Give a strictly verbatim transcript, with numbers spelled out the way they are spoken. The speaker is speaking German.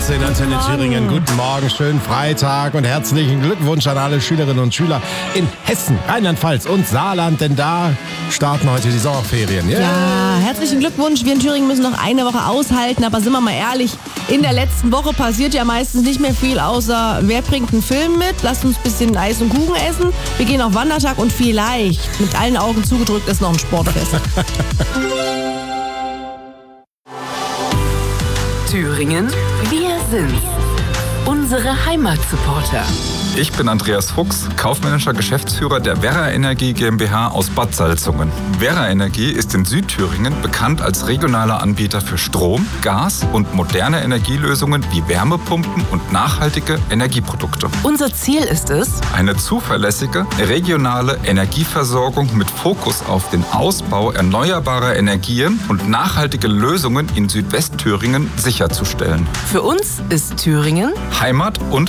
achtzehn, Antenne Thüringen. Guten Morgen, schönen Freitag und herzlichen Glückwunsch an alle Schülerinnen und Schüler in Hessen, Rheinland-Pfalz und Saarland, denn da starten heute die Sommerferien. Yeah. Ja, herzlichen Glückwunsch. Wir in Thüringen müssen noch eine Woche aushalten, aber sind wir mal ehrlich, in der letzten Woche passiert ja meistens nicht mehr viel, außer wer bringt einen Film mit, lasst uns ein bisschen Eis und Kuchen essen, wir gehen auf Wandertag und vielleicht, mit allen Augen zugedrückt, ist noch ein Sportfest. Thüringen, wir sind's. Unsere Heimatsupporter. Ich bin Andreas Fuchs, kaufmännischer Geschäftsführer der Werra Energie GmbH aus Bad Salzungen. Werra Energie ist in Südthüringen bekannt als regionaler Anbieter für Strom, Gas und moderne Energielösungen wie Wärmepumpen und nachhaltige Energieprodukte. Unser Ziel ist es, eine zuverlässige, regionale Energieversorgung mit Fokus auf den Ausbau erneuerbarer Energien und nachhaltige Lösungen in Südwestthüringen sicherzustellen. Für uns ist Thüringen Heimat und